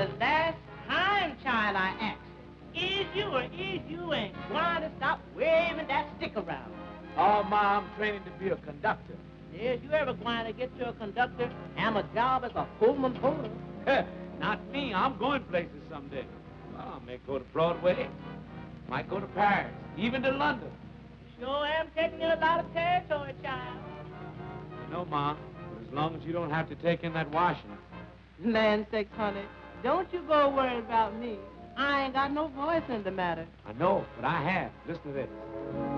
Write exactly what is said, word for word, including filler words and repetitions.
the last time, child, I asked you, is you or is you ain't going to stop waving that stick around? Oh, Ma, I'm training to be a conductor. Is you ever going to get to a conductor and a job as a Pullman puller? Not me. I'm going places someday. Well, I may go to Broadway. Might go to Paris, even to London. Sure am taking in a lot of territory, child. You know, Ma, as long as you don't have to take in that washing. Land sakes, honey, don't you go worried about me. I ain't got no voice in the matter. I know, but I have. Listen to this.